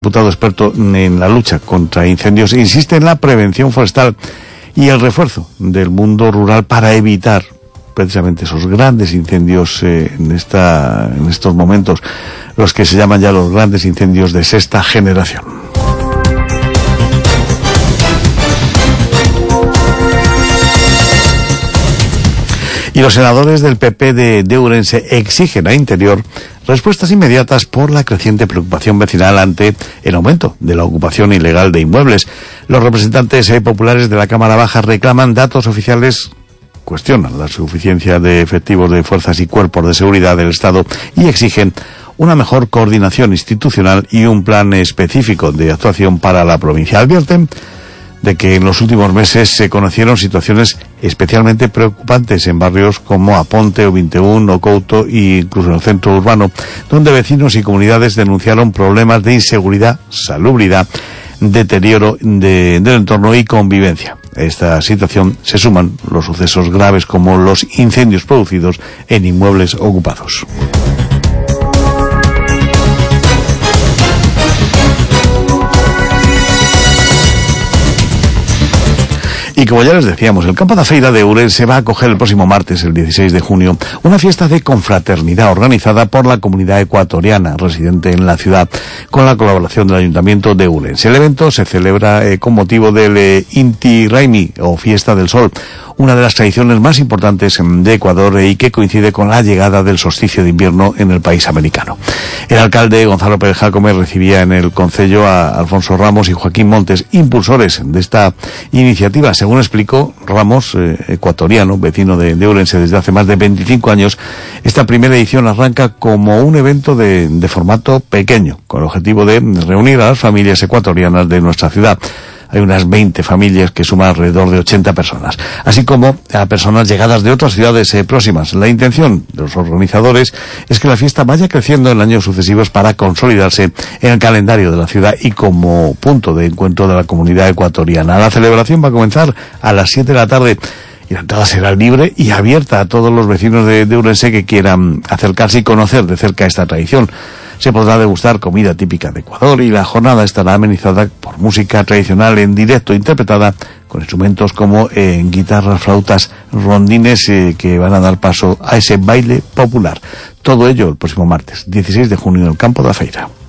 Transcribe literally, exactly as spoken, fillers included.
Diputado experto en la lucha contra incendios insiste en la prevención forestal y el refuerzo del mundo rural para evitar precisamente esos grandes incendios eh, en esta en estos momentos, los que se llaman ya los grandes incendios de sexta generación. Y los senadores del P P de, de Ourense exigen a Interior respuestas inmediatas por la creciente preocupación vecinal ante el aumento de la ocupación ilegal de inmuebles. Los representantes eh, populares de la Cámara Baja reclaman datos oficiales, cuestionan la suficiencia de efectivos de fuerzas y cuerpos de seguridad del Estado y exigen una mejor coordinación institucional y un plan específico de actuación para la provincia. Advierten de que en los últimos meses se conocieron situaciones especialmente preocupantes en barrios como Aponte, o veintiuno, o Couto e incluso en el centro urbano, donde vecinos y comunidades denunciaron problemas de inseguridad, salubridad, deterioro de, del entorno y convivencia. A esta situación se suman los sucesos graves como los incendios producidos en inmuebles ocupados. Y como ya les decíamos, el Campo da Feira de Ourense va a acoger el próximo martes, el dieciséis de junio, una fiesta de confraternidad organizada por la comunidad ecuatoriana residente en la ciudad, con la colaboración del Ayuntamiento de Ourense. El evento se celebra eh, con motivo del eh, Inti Raymi, o Fiesta del Sol, una de las tradiciones más importantes de Ecuador eh, y que coincide con la llegada del solsticio de invierno en el país americano. El alcalde Gonzalo Pérez Jácome recibía en el concello a Alfonso Ramos y Joaquín Montes, impulsores de esta iniciativa. Según explicó Ramos, eh, ecuatoriano, vecino de, de Ourense desde hace más de veinticinco años, esta primera edición arranca como un evento de, de formato pequeño, con el objetivo de reunir a las familias ecuatorianas de nuestra ciudad. Hay unas veinte familias que suman alrededor de ochenta personas, así como a personas llegadas de otras ciudades eh, próximas. La intención de los organizadores es que la fiesta vaya creciendo en años sucesivos para consolidarse en el calendario de la ciudad y como punto de encuentro de la comunidad ecuatoriana. La celebración va a comenzar a las siete de la tarde. Y la entrada será libre y abierta a todos los vecinos de, de Ourense que quieran acercarse y conocer de cerca esta tradición. Se podrá degustar comida típica de Ecuador y la jornada estará amenizada por música tradicional en directo interpretada con instrumentos como eh, guitarras, flautas, rondines eh, que van a dar paso a ese baile popular. Todo ello el próximo martes, dieciséis de junio, en el Campo da Feira.